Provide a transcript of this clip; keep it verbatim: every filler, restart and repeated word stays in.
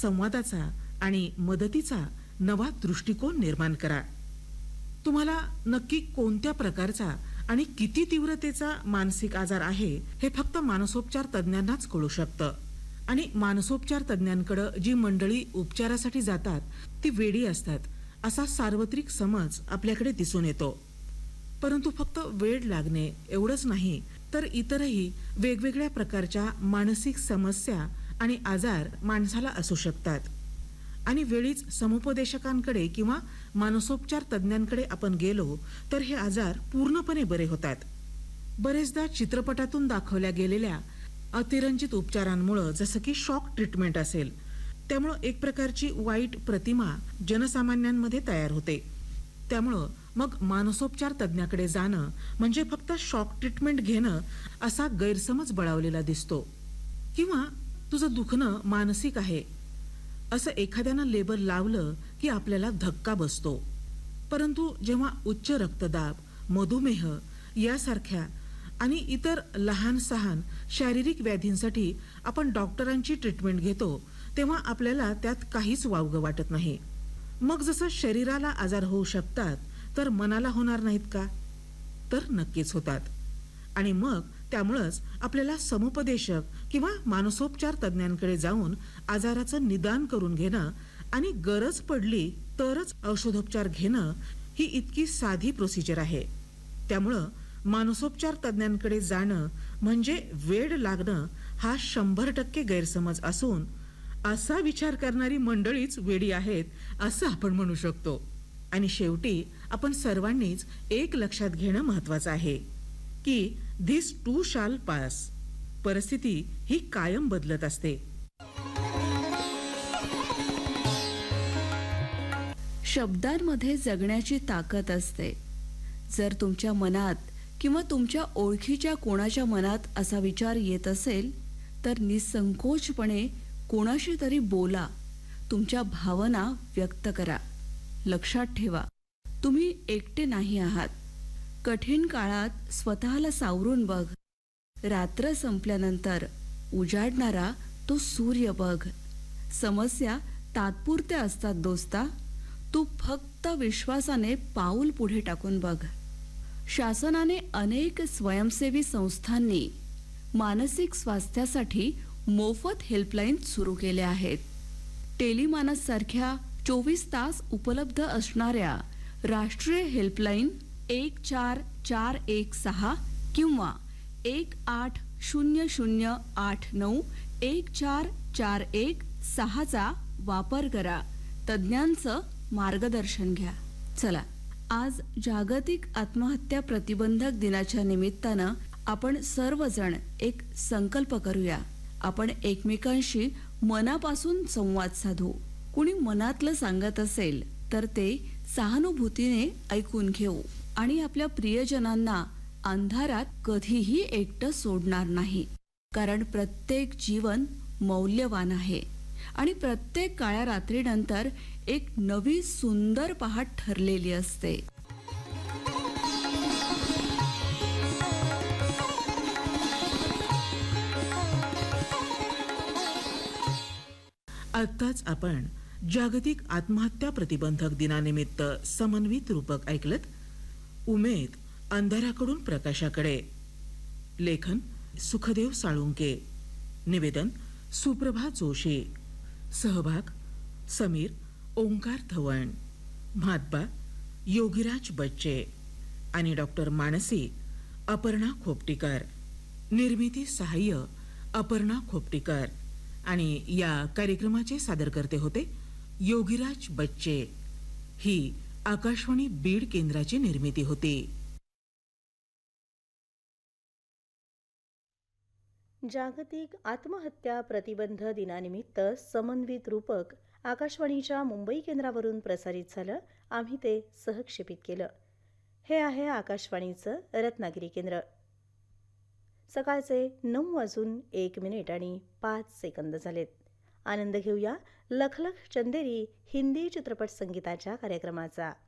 संवादाचा आणि मदतीचा नवा दृष्टिकोन निर्माण करा. तुम्हाला नक्की कोणत्या प्रकारचा आणि किती तीव्रतेचा मानसिक आजार आहे हे फक्त मानसोपचार तज्ज्ञांनाच कळू शकतं. आणि मानसोपचार तज्ज्ञांकडे जी मंडळी उपचारासाठी जातात ती वेडी असतात असा सार्वत्रिक समज आपल्याकडे दिसून येतो. परंतु फक्त वेड लागणे एवढंच नाही तर इतरही वेगवेगळ्या प्रकारच्या मानसिक समस्या आणि आजार माणसाला असू शकतात. आणि वेळीच समुपदेशकांकडे किंवा मानसोपचार तज्ज्ञांकडे आपण गेलो तर हे आजार पूर्णपणे बरे होतात. बरेचदा चित्रपटातून दाखवल्या गेलेल्या अतिरंजित उपचारांमुळे, जसं की शॉक ट्रीटमेंट असेल, त्यामुळे एक प्रकारची वाईट प्रतिमा जनसामान्यांमध्ये तयार होते. त्यामुळे मग मानसोपचार तज्ज्ञाकडे जाणं म्हणजे फक्त शॉक ट्रीटमेंट घेणं असा गैरसमज बळावलेला दिसतो. किंवा तुझं दुखणं मानसिक आहे असं एखाद्यानं लेबल लावलं की आपल्याला धक्का बसतो. परंतु जेव्हा उच्च रक्तदाब, मधुमेह यासारख्या आणि इतर लहान सहान शारीरिक व्याधींसाठी आपण डॉक्टरांची ट्रीटमेंट घेतो तेव्हा आपल्याला त्यात काहीच वावगं वाटत नाही. मग जसं शरीराला आजार होऊ शकतात तर मनाला होणार नाहीत का? तर नक्कीच होतात. आणि मग त्यामुळेच आपल्याला समुपदेशक किंवा मानसोपचार तज्ज्ञांकडे जाऊन आजाराचं निदान करून घेणं आणि गरज पडली तरच औषधोपचार घेणं ही इतकी साधी प्रोसिजर आहे. त्यामुळं मानसोपचार तज्ज्ञांकडे जाणं म्हणजे वेड लागणं हा शंभर टक्के गैरसमज असून असा विचार करणारी मंडळीच वेडी आहेत असं आपण म्हणू शकतो. आणि शेवटी आपण सर्वांनीच एक लक्षात घेणं महत्वाचं आहे की धिस टू शाल पास. परिस्थिती ही कायम बदलत असते. शब्दांमध्ये जगण्याची ताकद असते. जर तुमच्या मनात किंवा तुमच्या ओळखीच्या कोणाच्या मनात असा विचार येत असेल तर निसंकोचपणे कोणाशी तरी बोला. तुमच्या भावना व्यक्त करा. लक्षात ठेवा, तुम्ही एकटे नाही आहात. कठीण काळात स्वतःला सावरून बघ. रात्र संपल्यानंतर उजाडणारा तो सूर्य बघ. समस्या तात्पुरत्या असतात दोस्ता. तू फक्त विश्वासाने पाऊल पुढे टाकून बघ. शासनाने अनेक स्वयंसेवी संस्थांनी मानसिक स्वास्थ्यासाठी मोफत हेल्पलाईन सुरू केल्या आहेत. टेलिमानस सारख्या चोवीस तास उपलब्ध असणाऱ्या राष्ट्रीय हेल्पलाईन एक चार चार एक सहा किंवा एक आठ शून्य शून्य आठ नऊ एक चार चार एक सहाचा वापर करा. तज्ज्ञांचं मार्गदर्शन घ्या. चला, आज जागतिक आत्महत्या प्रतिबंधक दिनाच्या निमित्तानं आपण सर्वजण एक संकल्प करूया. आपण एकमेकांशी मनापासून संवाद साधू. कुणी मनातलं सांगत असेल तर ते सहानुभूतीने ऐकून घेऊ आणि आपल्या प्रियजनांना अंधारात कधीही एकटं सोडणार नाही. कारण प्रत्येक जीवन मौल्यवान आहे आणि प्रत्येक काळ्या रात्रीनंतर एक नवी सुंदर पहाट ठरलेली असते. आत्ताच आपण जागतिक आत्महत्या प्रतिबंधक दिनानिमित्त समन्वित रूपक ऐकलत. उमेद अंधाराकडून प्रकाशाकडे. लेखन सुखदेव साळुंके. निवेदन सुप्रभा जोशी. सहभाग समीर ओंकार धवण, म्हातबा योगीराज बच्चे आणि डॉक्टर मानसी अपर्णा खोपटीकर. निर्मिती सहाय्य अपर्णा खोपटीकर. आणि या कार्यक्रमाचे सादरकर्ते होते योगीराज बच्चे. ही आकाशवाणी बीड केंद्राची निर्मिती होती. जागतिक आत्महत्या प्रतिबंध दिनानिमित्त समन्वित रूपक आकाशवाणीच्या मुंबई केंद्रावरून प्रसारित झालं. आम्ही ते सहक्षेपित केलं. हे आहे आकाशवाणीचं रत्नागिरी केंद्र. सकाळचे नऊ वाजून एक मिनिट आणि पाच सेकंद झालेत. आनंद घेऊया लखलख चंदेरी हिंदी चित्रपट संगीताच्या कार्यक्रमाचा.